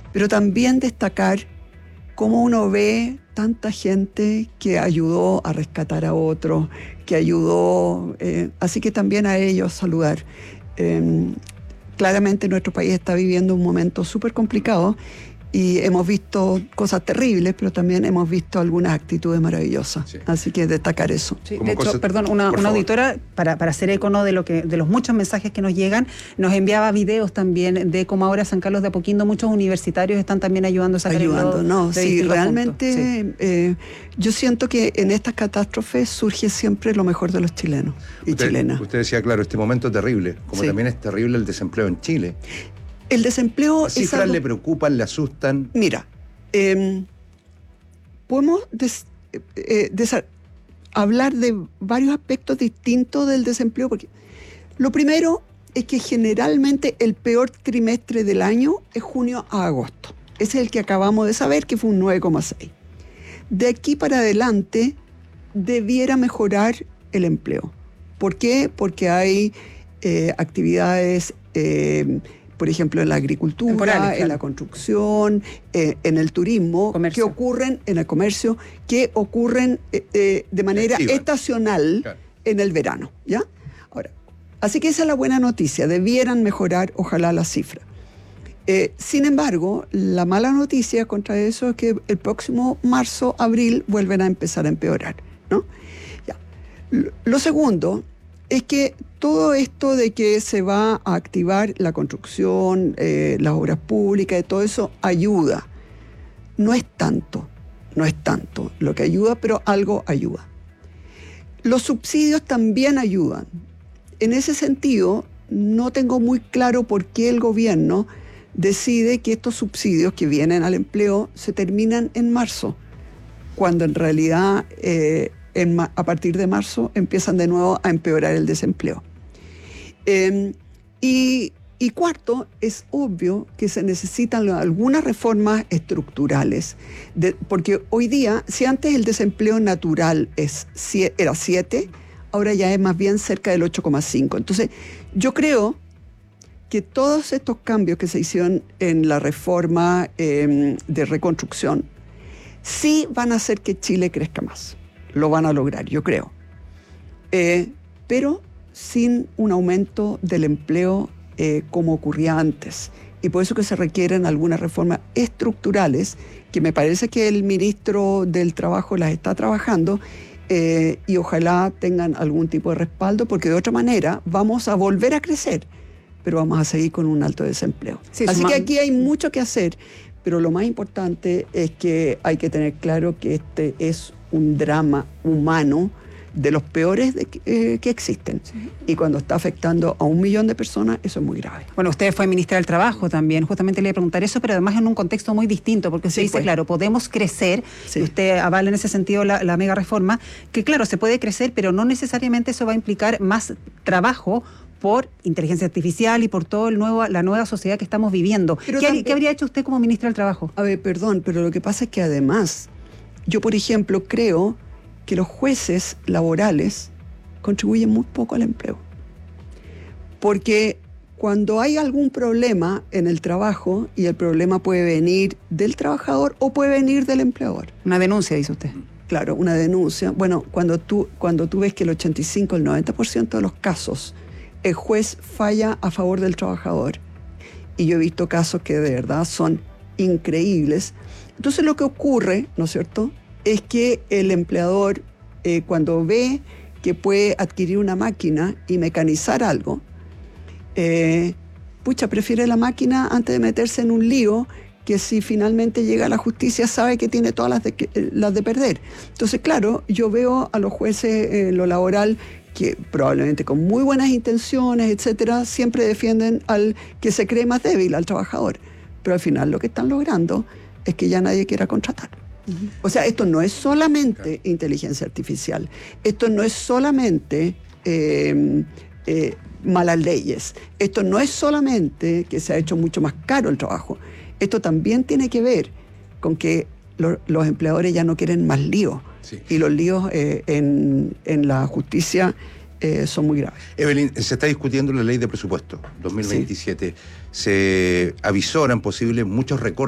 pero también destacar cómo uno ve tanta gente que ayudó a rescatar a otros, que ayudó, así que también a ellos saludar. Claramente nuestro país está viviendo un momento súper complicado y hemos visto cosas terribles, pero también hemos visto algunas actitudes maravillosas. Sí. Así que destacar eso. Sí, de hecho, una auditora, para hacer eco, ¿no?, de los muchos mensajes que nos llegan, nos enviaba videos también de cómo ahora San Carlos de Apoquindo, muchos universitarios están también ayudando a sacar sí, realmente sí. Yo siento que en estas catástrofes surge siempre lo mejor de los chilenos y chilenas. Usted decía, claro, este momento terrible, como también es terrible el desempleo en Chile. El desempleo ¿Las cifras le preocupan, le asustan? Mira, podemos hablar de varios aspectos distintos del desempleo, porque lo primero es que generalmente el peor trimestre del año es junio a agosto. Ese es el que acabamos de saber, que fue un 9,6. De aquí para adelante debiera mejorar el empleo. ¿Por qué? Porque hay actividades... por ejemplo, en la agricultura, en la construcción, en el turismo, que ocurren en el comercio, que ocurren de manera estacional en el verano, ¿ya? Ahora, así que esa es la buena noticia, debieran mejorar, ojalá, las cifras. Sin embargo, la mala noticia contra eso es que el próximo marzo, abril, vuelven a empezar a empeorar, ¿no? Ya. Lo segundo es que todo esto de que se va a activar la construcción, las obras públicas, y todo eso ayuda. No es tanto lo que ayuda, pero algo ayuda. Los subsidios también ayudan. En ese sentido, no tengo muy claro por qué el gobierno decide que estos subsidios que vienen al empleo se terminan en marzo, cuando en realidad a partir de marzo empiezan de nuevo a empeorar el desempleo. Y cuarto, es obvio que se necesitan algunas reformas estructurales, porque hoy día, si antes el desempleo natural era 7, ahora ya es más bien cerca del 8,5. Entonces, yo creo que todos estos cambios que se hicieron en la reforma de reconstrucción sí van a hacer que Chile crezca más. Lo van a lograr, yo creo. Pero sin un aumento del empleo como ocurría antes. Y por eso que se requieren algunas reformas estructurales, que me parece que el ministro del Trabajo las está trabajando, y ojalá tengan algún tipo de respaldo, porque de otra manera vamos a volver a crecer, pero vamos a seguir con un alto desempleo. Sí, así que aquí hay mucho que hacer, pero lo más importante es que hay que tener claro que este es un drama humano de los peores que existen. Sí. Y cuando está afectando a 1 millón de personas, eso es muy grave. Bueno, usted fue ministra del Trabajo también, justamente le iba a preguntar eso, pero además en un contexto muy distinto, porque usted dice, claro, podemos crecer, y usted avala en ese sentido la mega reforma, que claro, se puede crecer, pero no necesariamente eso va a implicar más trabajo por inteligencia artificial y por todo la nueva sociedad que estamos viviendo. ¿Qué habría hecho usted como ministra del Trabajo? A ver, perdón, pero lo que pasa es que además, yo por ejemplo creo que los jueces laborales contribuyen muy poco al empleo. Porque cuando hay algún problema en el trabajo, y el problema puede venir del trabajador o puede venir del empleador. Una denuncia, dice usted. Claro, una denuncia. Bueno, cuando tú ves que el 85, el 90% de los casos, el juez falla a favor del trabajador. Y yo he visto casos que de verdad son increíbles. Entonces lo que ocurre, ¿no es cierto?, es que el empleador, cuando ve que puede adquirir una máquina y mecanizar algo, prefiere la máquina antes de meterse en un lío que si finalmente llega a la justicia sabe que tiene todas las de perder. Entonces, claro, yo veo a los jueces en lo laboral que probablemente con muy buenas intenciones, etcétera, siempre defienden al que se cree más débil, al trabajador. Pero al final lo que están logrando es que ya nadie quiera contratar. O sea, esto no es solamente inteligencia artificial, esto no es solamente malas leyes, esto no es solamente que se ha hecho mucho más caro el trabajo, esto también tiene que ver con que los empleadores ya no quieren más líos, y los líos en la justicia son muy graves. Evelyn, se está discutiendo la ley de presupuesto 2027, se avisoran posibles muchos recortes